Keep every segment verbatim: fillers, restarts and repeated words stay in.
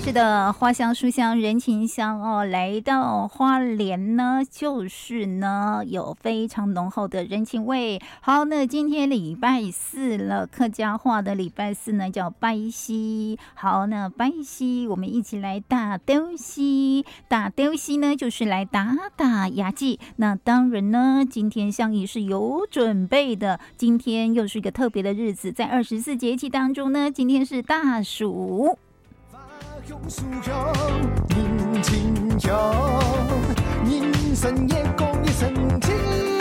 是的，花香书香人情香哦，来到花莲呢，就是呢有非常浓厚的人情味。好，那今天礼拜四了，客家话的礼拜四呢叫拜西。好，那拜西我们一起来打丢西，打丢西呢就是来打打牙祭。那当然呢，今天相宜是有准备的，今天又是一个特别的日子，在二十四节气当中呢，今天是大暑。 用书香，人情香，人生也讲一声情。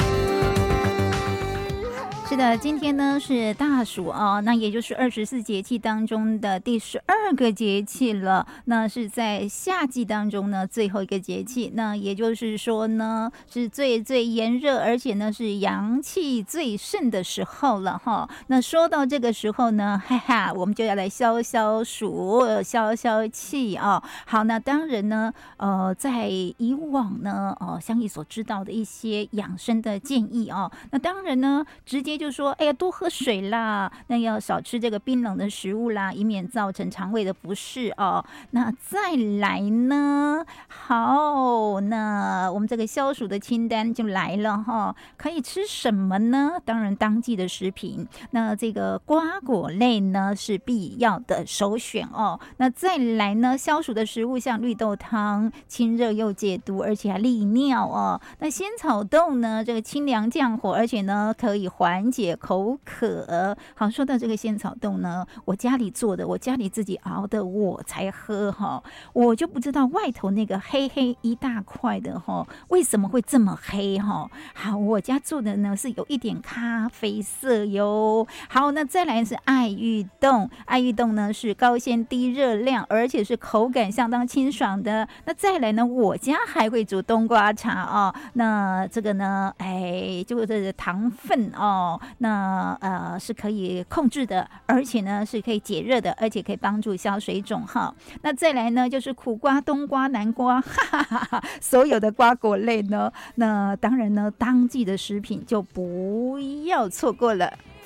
是的，今天呢是大暑啊，那也就是二十四节气当中的第十二个节气了。那是在夏季当中呢最后一个节气，那也就是说呢是最最炎热，而且呢是阳气最盛的时候了哈。那说到这个时候呢，哈哈，我们就要来消消暑、消消气啊。好，那当然呢，呃，在以往呢，呃，相宜所知道的一些养生的建议啊，那当然呢，直接就说，哎呀，多喝水啦，那要少吃这个冰冷的食物啦，以免造成肠胃的不适哦。那再来呢，好，那我们这个消暑的清单就来了哈，可以吃什么呢？当然，当季的食品，那这个瓜果类呢是必要的首选哦。那再来呢，消暑的食物像绿豆汤，清热又解毒，而且还利尿哦。那仙草冻呢，这个清凉降火，而且呢可以缓解口渴。好，说到这个仙草冻呢，我家里做的，我家里自己熬的，我才喝哈，我就不知道外头那个黑黑一大块的哈，为什么会这么黑哈？好，我家做的呢是有一点咖啡色哟。好，那再来是爱玉冻，爱玉冻呢是高纤低热量，而且是口感相当清爽的。那再来呢，我家还会煮冬瓜茶哦，那这个呢，哎，就是糖分哦，那呃是可以控制的，而且呢是可以解热的，而且可以帮助消水肿哈。那再来呢就是苦瓜、冬瓜、南瓜，哈哈哈，所有的瓜果类呢，那当然呢当季的食品就不要错过了。